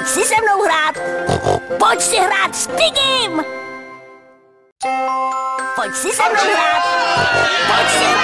Pojď si se mnou hrát. Pojď si hrát s Tigim. Pojď si se mnou hrát. Pojď si hrát.